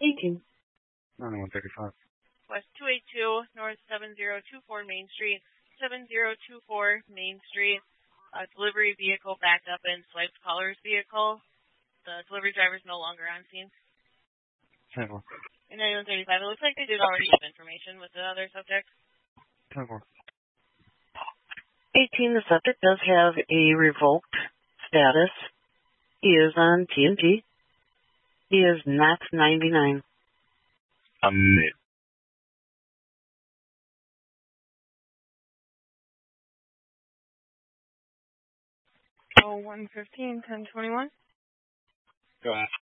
18. 9135. West 282, North 7024 Main Street, 7024 Main Street. Delivery vehicle backed up and swiped caller's vehicle. The delivery driver is no longer on scene. 10-4. In 9135, it looks like they did already have information with the other subject. 10-4. 18, the subject does have a revoked status. He is on TNT. He is not 99. Amazing. Oh, 115, 1021. Go ahead.